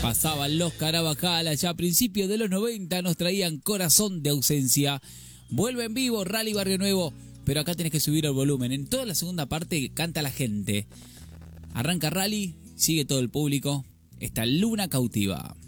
Pasaban los Carabajal allá a principios de los 90, nos traían Corazón de ausencia. Vuelve en vivo Rally Barrio Nuevo, pero acá tenés que subir el volumen. En toda la segunda parte canta la gente. Arranca Rally, sigue todo el público. Está Luna Cautiva.